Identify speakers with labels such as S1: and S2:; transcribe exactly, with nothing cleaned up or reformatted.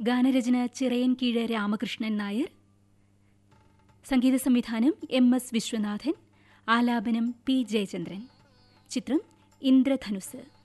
S1: ഗാനരചന ചിറയൻകീഴ് രാമകൃഷ്ണൻ നായർ. സംഗീത സംവിധാനം M S Viswanathan. ആലാപനം പി ജയചന്ദ്രൻ. ചിത്രം ഇന്ദ്രധനുസ്.